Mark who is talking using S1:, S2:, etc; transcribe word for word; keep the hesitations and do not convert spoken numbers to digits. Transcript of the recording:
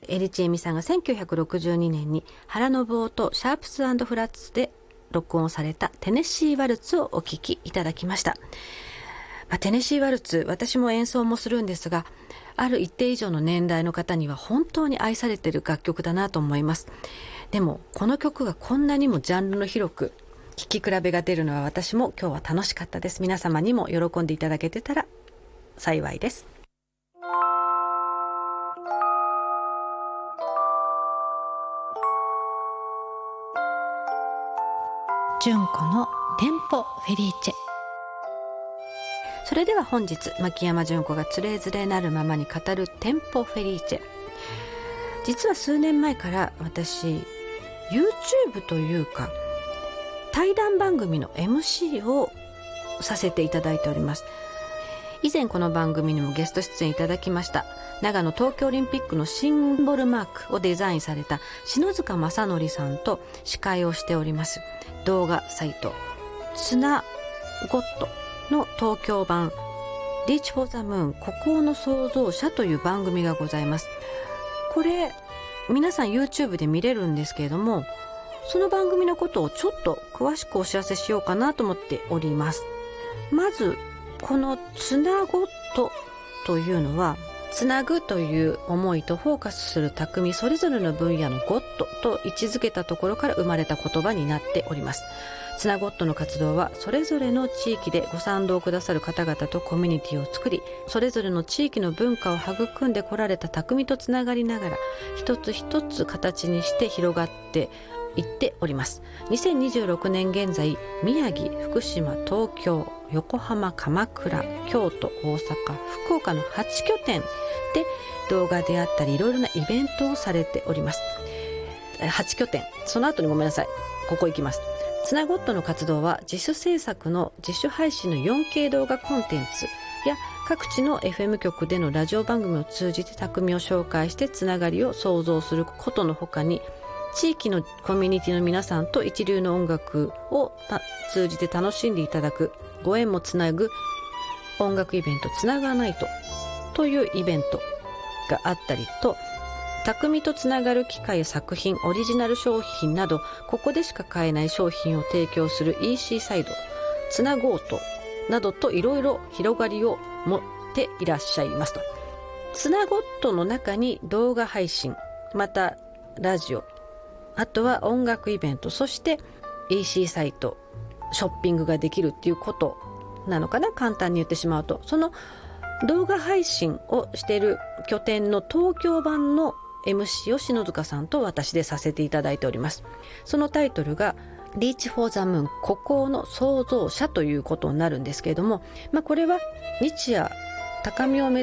S1: 江利千恵美さんがせんきゅうひゃくろくじゅうにねんに原信夫とシャープス&フラッツで録音されたテネシーワルツをお聴きいただきました。まあ、テネシーワルツ、私も演奏もするんですが、ある一定以上の年代の方には本当に愛されている楽曲だなと思います。でもこの曲がこんなにもジャンルの広く聴き比べが出るのは、私も今日は楽しかったです。皆様にも喜んでいただけてたら幸いです。純子のテンポフェリーチェ。それでは本日、牧山純子がつれづれなるままに語るテンポフェリーチェ。実は数年前から私 YouTube というか対談番組の エムシー をさせていただいております。以前この番組にもゲスト出演いただきました長野東京オリンピックのシンボルマークをデザインされた篠塚正則さんと司会をしております動画サイトつなゴットの東京版 Reach for the Moon 孤高の創造者という番組がございます。これ皆さん YouTube で見れるんですけれども、その番組のことをちょっと詳しくお知らせしようかなと思っております。まずこのつなゴットというのは、つなぐという思いとフォーカスする匠それぞれの分野のゴットと位置づけたところから生まれた言葉になっております。つなゴットの活動はそれぞれの地域でご賛同くださる方々とコミュニティを作り、それぞれの地域の文化を育んでこられた匠とつながりながら一つ一つ形にして広がっていっております。にせんにじゅうろくねん現在、宮城、福島、東京、横浜、鎌倉、京都、大阪、福岡のはちきょてんで動画であったりいろいろなイベントをされております。はちきょてん、その後にごめんなさい、ここ行きます。つなゴットの活動は自主制作の自主配信の よんケー 動画コンテンツや各地の エフエム 局でのラジオ番組を通じて匠を紹介してつながりを創造することのほかに、地域のコミュニティの皆さんと一流の音楽を通じて楽しんでいただく、ご縁もつなぐ音楽イベントつながないとというイベントがあったりと、匠とつながる機会、作品、オリジナル商品などここでしか買えない商品を提供する イーシー サイド、つなごうとなどといろいろ広がりを持っていらっしゃいますと。つなゴットの中に動画配信、またラジオ、あとは音楽イベント、そして イーシー サイト、ショッピングができるっていうことなのかな、簡単に言ってしまうと。その動画配信をしている拠点の東京版の エムシー を篠塚さんと私でさせていただいております。そのタイトルが Reach for the Moon 孤高の創造者ということになるんですけれども、まあ、これは日夜高みを目